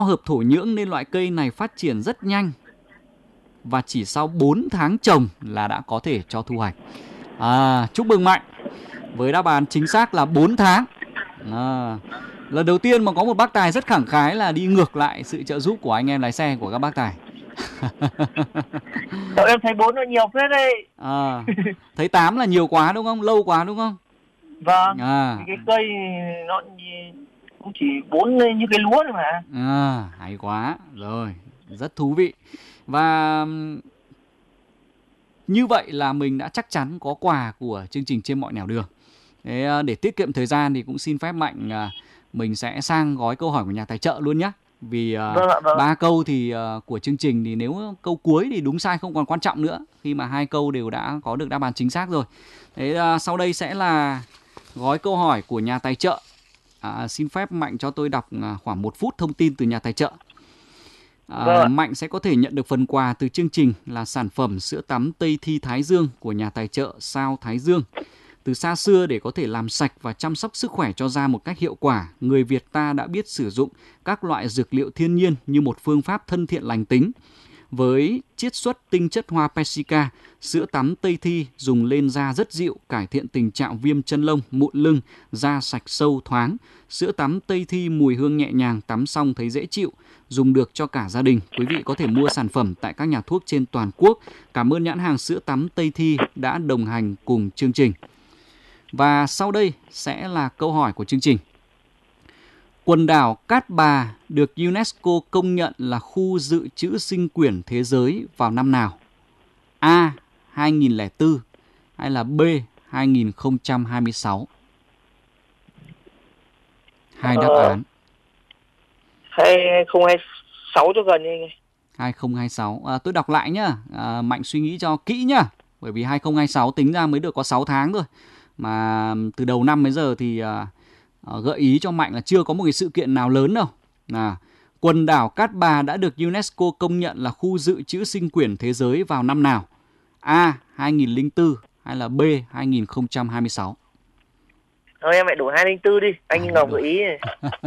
hợp thổ nhưỡng nên loại cây này phát triển rất nhanh và chỉ sau 4 tháng trồng là đã có thể cho thu hoạch. Chúc mừng Mạnh với đáp án chính xác là 4 tháng. Lần đầu tiên mà có một bác tài rất khẳng khái là đi ngược lại sự trợ giúp của anh em lái xe của các bác tài. Cậu em thấy 4 nó nhiều phết đấy. Thấy 8 là nhiều quá đúng không? Lâu quá đúng không? Vâng. Cái cây nó cũng chỉ 4 như cái lúa thôi mà. Hay quá. Rồi, rất thú vị. Và như vậy là mình đã chắc chắn có quà của chương trình Trên Mọi Nẻo Đường. Để tiết kiệm thời gian thì cũng xin phép Mạnh mình sẽ sang gói câu hỏi của nhà tài trợ luôn nhé. Vì 3 câu thì của chương trình thì nếu câu cuối thì đúng sai không còn quan trọng nữa, khi mà 2 câu đều đã có được đáp án chính xác rồi. Sau đây sẽ là gói câu hỏi của nhà tài trợ. Xin phép Mạnh cho tôi đọc khoảng 1 phút thông tin từ nhà tài trợ. Mạnh sẽ có thể nhận được phần quà từ chương trình là sản phẩm sữa tắm Tây Thi Thái Dương của nhà tài trợ Sao Thái Dương. Từ xa xưa, để có thể làm sạch và chăm sóc sức khỏe cho da một cách hiệu quả, người Việt ta đã biết sử dụng các loại dược liệu thiên nhiên như một phương pháp thân thiện lành tính. Với chiết xuất tinh chất hoa Persica, sữa tắm Tây Thi dùng lên da rất dịu, cải thiện tình trạng viêm chân lông, mụn lưng, da sạch sâu thoáng. Sữa tắm Tây Thi mùi hương nhẹ nhàng, tắm xong thấy dễ chịu, dùng được cho cả gia đình. Quý vị có thể mua sản phẩm tại các nhà thuốc trên toàn quốc. Cảm ơn nhãn hàng sữa tắm Tây Thi đã đồng hành cùng chương trình. Và sau đây sẽ là câu hỏi của chương trình. Quần đảo Cát Bà được UNESCO công nhận là khu dự trữ sinh quyển thế giới vào năm nào? A. 2004 hay là B. 2026? Hai đáp án. 2026 cho gần đi. 2026. Tôi đọc lại nhá. Mạnh suy nghĩ cho kỹ nhá. Bởi vì 2026 tính ra mới được có 6 tháng thôi. Mà từ đầu năm đến giờ thì gợi ý cho Mạnh là chưa có một cái sự kiện nào lớn đâu. Quần đảo Cát Bà đã được UNESCO công nhận là khu dự trữ sinh quyển thế giới vào năm nào? A. 2004 hay là B. 2026? Thôi em lại đổ 204 đi. Anh Ngọc gợi ý này.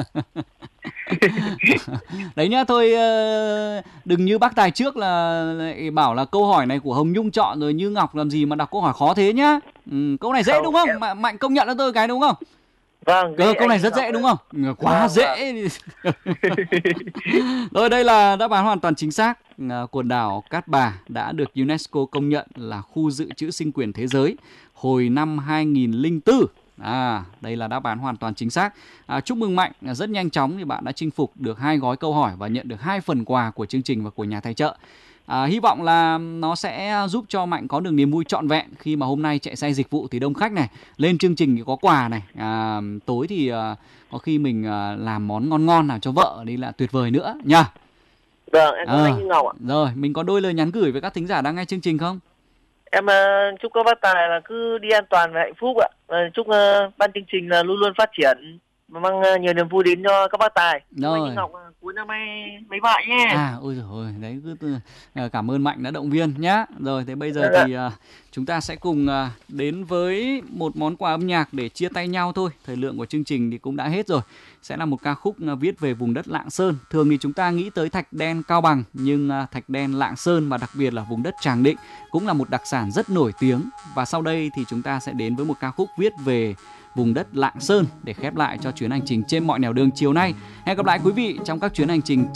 Đấy nhá, thôi đừng như bác tài trước là lại bảo là câu hỏi này của Hồng Nhung chọn rồi, Như Ngọc làm gì mà đọc câu hỏi khó thế nhá. Câu này dễ đúng không? Mạnh công nhận cho tôi cái đúng không? Vâng. Câu này rất dễ đúng không? Quá dễ. Rồi, đây là đáp án hoàn toàn chính xác. Quần đảo Cát Bà đã được UNESCO công nhận là khu dự trữ sinh quyển thế giới hồi năm 2004. Đây là đáp án hoàn toàn chính xác. Chúc mừng Mạnh, rất nhanh chóng thì bạn đã chinh phục được 2 gói câu hỏi và nhận được 2 phần quà của chương trình và của nhà tài trợ. Hy vọng là nó sẽ giúp cho Mạnh có được niềm vui trọn vẹn khi mà hôm nay chạy xe dịch vụ thì đông khách này, lên chương trình thì có quà này, tối thì có khi mình làm món ngon ngon nào cho vợ đi là tuyệt vời nữa nha. Vâng, em có Như Ngọc ạ. Rồi, mình có đôi lời nhắn gửi với các thính giả đang nghe chương trình không? Em chúc các bác tài là cứ đi an toàn và hạnh phúc ạ. Chúc ban chương trình là luôn luôn phát triển và mang nhiều niềm vui đến cho các bác tài. Rồi. Như Ngọc cuối năm nay mấy bạn nhé. Ôi giời ơi, đấy cứ cảm ơn Mạnh đã động viên nhá. Rồi, thế bây giờ thì chúng ta sẽ cùng đến với một món quà âm nhạc để chia tay nhau thôi. Thời lượng của chương trình thì cũng đã hết rồi. Sẽ là một ca khúc viết về vùng đất Lạng Sơn. Thường thì chúng ta nghĩ tới thạch đen Cao Bằng, nhưng thạch đen Lạng Sơn và đặc biệt là vùng đất Tràng Định cũng là một đặc sản rất nổi tiếng. Và sau đây thì chúng ta sẽ đến với một ca khúc viết về vùng đất Lạng Sơn để khép lại cho chuyến hành trình Trên Mọi Nẻo Đường chiều nay. Hẹn gặp lại quý vị trong các chuyến hành trình